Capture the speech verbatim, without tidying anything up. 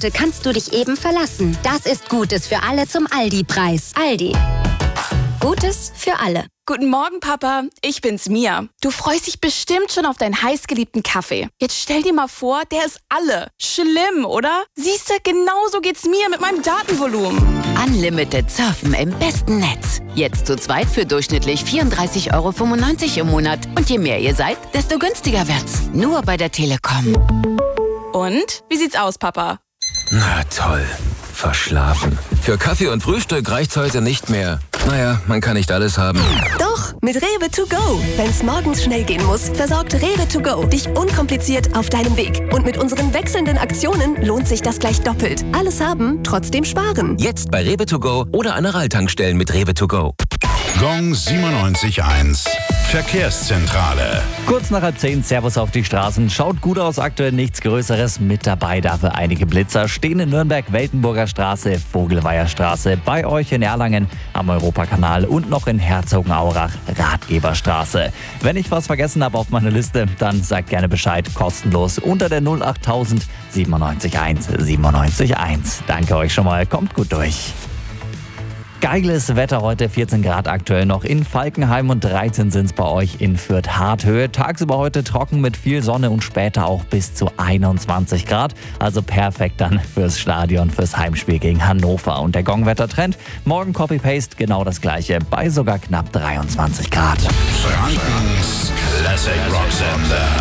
Monate kannst du dich eben verlassen. Das ist Gutes für alle zum Aldi-Preis. Aldi. Gutes für alle. Guten Morgen, Papa. Ich bin's, Mia. Du freust dich bestimmt schon auf deinen heißgeliebten Kaffee. Jetzt stell dir mal vor, der ist alle. Schlimm, oder? Siehst du, genauso geht's mir mit meinem Datenvolumen. Unlimited Surfen im besten Netz. Jetzt zu zweit für durchschnittlich vierunddreißig Euro fünfundneunzig im Monat. Und je mehr ihr seid, desto günstiger wird's. Nur bei der Telekom. Und? Wie sieht's aus, Papa? Na toll. Verschlafen. Für Kaffee und Frühstück reicht's heute nicht mehr. Naja, man kann nicht alles haben. Doch, mit Rewe to go. Wenn's morgens schnell gehen muss, versorgt Rewe to go dich unkompliziert auf deinem Weg. Und mit unseren wechselnden Aktionen lohnt sich das gleich doppelt. Alles haben, trotzdem sparen. Jetzt bei Rewe to go oder an Aral-Tankstellen mit Rewe to go. Gong siebenundneunzig Komma eins. Verkehrszentrale. Kurz nach halb zehn, Servus auf die Straßen. Schaut gut aus, aktuell nichts Größeres. Mit dabei dafür einige Blitzer. Stehen in Nürnberg, Weltenburger Straße, Vogelweiher Straße. Bei euch in Erlangen am Europakanal und noch in Herzogenaurach, Ratgeberstraße. Wenn ich was vergessen habe auf meiner Liste, dann sagt gerne Bescheid. Kostenlos unter der null acht null null siebenundneunzig eins siebenundneunzig eins. Danke euch schon mal, kommt gut durch. Geiles Wetter heute, vierzehn Grad aktuell noch in Falkenheim und dreizehn sind es bei euch in Fürth-Harthöhe. Tagsüber heute trocken mit viel Sonne und später auch bis zu einundzwanzig Grad. Also perfekt dann fürs Stadion, fürs Heimspiel gegen Hannover. Und der Gongwetter-Trend, morgen Copy-Paste, genau das gleiche, bei sogar knapp dreiundzwanzig Grad. Frankens Classic Rock Sender.